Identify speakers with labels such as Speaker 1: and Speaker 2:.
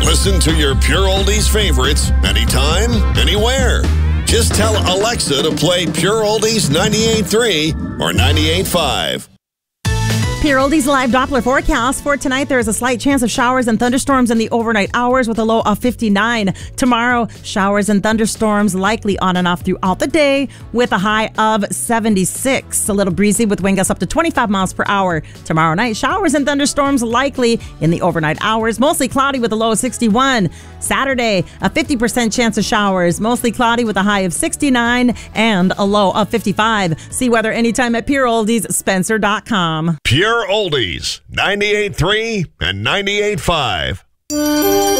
Speaker 1: Listen to your Pure Oldies favorites anytime, anywhere. Just tell Alexa to play Pure Oldies 98.3 or 98.5.
Speaker 2: Pure Oldies live Doppler forecast for tonight. There is a slight chance of showers and thunderstorms in the overnight hours with a low of 59. Tomorrow, showers and thunderstorms likely on and off throughout the day with a high of 76. A little breezy with wind gusts up to 25 miles per hour. Tomorrow night, showers and thunderstorms likely in the overnight hours. Mostly cloudy with a low of 61. Saturday, a 50% chance of showers. Mostly cloudy with a high of 69 and a low of 55. See weather anytime at PureOldiesSpencer.com.
Speaker 1: Pure Oldies 98.3 and 98.5.